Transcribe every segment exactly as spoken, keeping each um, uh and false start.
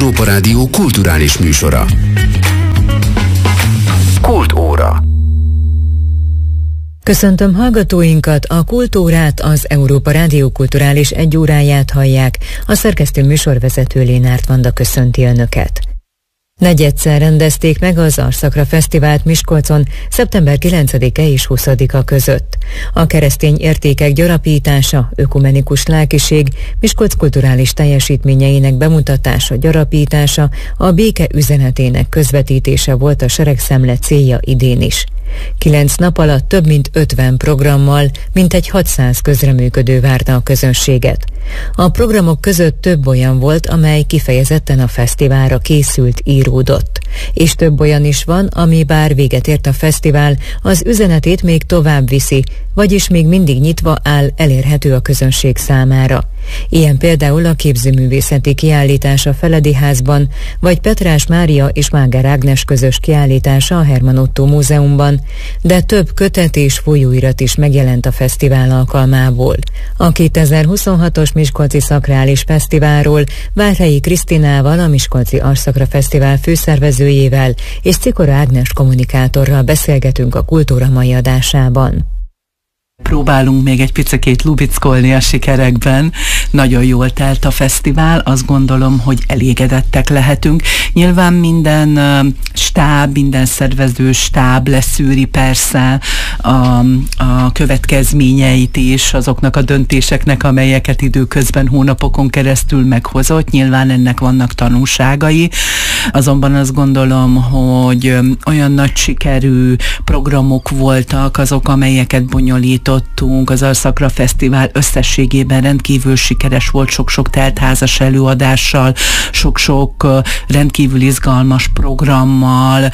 Európa Rádió kulturális műsora. Kultúra. Köszöntöm hallgatóinkat, a Kultúrát, az Európa Rádió kulturális egyóráját hallják, a szerkesztő műsorvezető Lénárt Vanda köszönti Önöket. Negyedszer rendezték meg az Arszakra Fesztivált Miskolcon szeptember kilencedike és huszadika között. A keresztény értékek gyarapítása, ökumenikus lelkiség, Miskolc kulturális teljesítményeinek bemutatása, gyarapítása, a béke üzenetének közvetítése volt a seregszemle célja idén is. Kilenc nap alatt több mint ötven programmal, mintegy hatszáz közreműködő várta a közönséget. A programok között több olyan volt, amely kifejezetten a fesztiválra készült, íródott. És több olyan is van, ami bár véget ért a fesztivál, az üzenetét még tovább viszi, vagyis még mindig nyitva áll, elérhető a közönség számára. Ilyen például a képzőművészeti kiállítás a Feledi Házban, vagy Petrás Mária és Mágár Ágnes közös kiállítása a Herman Ottó Múzeumban, de több kötet és folyóirat is megjelent a fesztivál alkalmából. A kétezer-huszonhatos Miskolci Szakrális Fesztiválról Várhelyi Krisztinával, a Miskolci Arszakra Fesztivál főszervezőjével és Cikora Ágnes kommunikátorral beszélgetünk a Kultúra mai adásában. Próbálunk még egy picikét lubickolni a sikerekben. Nagyon jól telt a fesztivál, azt gondolom, hogy elégedettek lehetünk. Nyilván minden uh, stáb, minden szervező stáb leszűri persze a, a következményeit is azoknak a döntéseknek, amelyeket időközben hónapokon keresztül meghozott. Nyilván ennek vannak tanulságai. Azonban azt gondolom, hogy olyan nagy sikerű programok voltak azok, amelyeket bonyolított az Arszakra Fesztivál összességében rendkívül sikeres volt, sok-sok teltházas előadással, sok-sok rendkívül izgalmas programmal.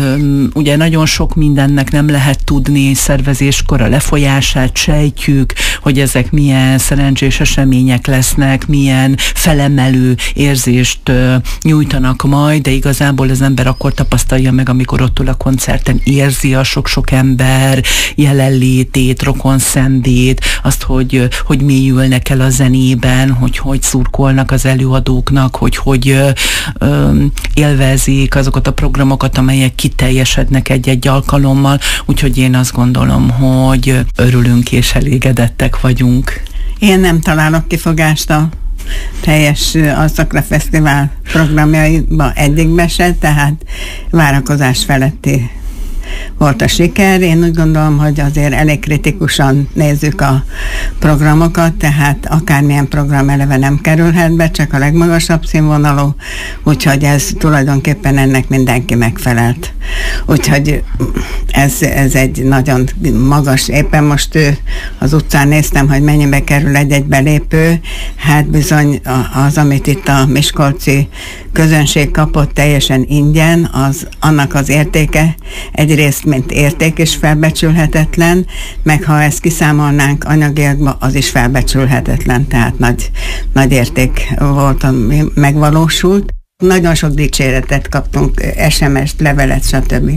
Ugye nagyon sok mindennek nem lehet tudni szervezéskor a lefolyását, sejtjük, hogy ezek milyen szerencsés események lesznek, milyen felemelő érzést nyújtanak majd, de igazából az ember akkor tapasztalja meg, amikor ott ül a koncerten, érzi a sok-sok ember jelenlétét, rokonszenvét, azt, hogy, hogy mélyülnek el a zenében, hogy hogy szurkolnak az előadóknak, hogy hogy ö, ö, élvezik azokat a programokat, amelyek kiteljesednek egy-egy alkalommal, úgyhogy én azt gondolom, hogy örülünk és elégedettek vagyunk. Én nem találok kifogást a teljes Arszakra Fesztivál programjaiba egyikbe se, tehát várakozás feletti volt a siker. Én úgy gondolom, hogy azért elég kritikusan nézzük a programokat, tehát akármilyen program eleve nem kerülhet be, csak a legmagasabb színvonalú, úgyhogy ez tulajdonképpen ennek mindenki megfelelt. Úgyhogy ez, ez egy nagyon magas, éppen most az utcán néztem, hogy mennyibe kerül egy-egy belépő, hát bizony az, amit itt a miskolci közönség kapott teljesen ingyen, az annak az értéke egyrészt, mint érték is felbecsülhetetlen, meg ha ezt kiszámolnánk anyagiakba, az is felbecsülhetetlen, tehát nagy, nagy érték volt, ami megvalósult. Nagyon sok dicséretet kaptunk, es em es-t, levelet, stb.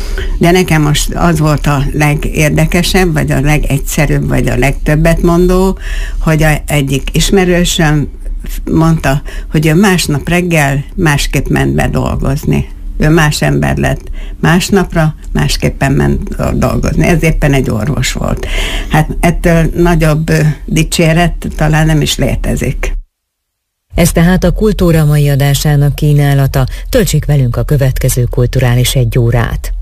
De nekem most az volt a legérdekesebb, vagy a legegyszerűbb, vagy a legtöbbet mondó, hogy a egyik ismerősöm mondta, hogy ő másnap reggel másképp ment be dolgozni. Ő más ember lett. Másnapra másképpen ment dolgozni. Ez éppen egy orvos volt. Hát ettől nagyobb dicséret talán nem is létezik. Ez tehát a Kultúra mai adásának kínálata. Töltsék velünk a következő kulturális egy órát.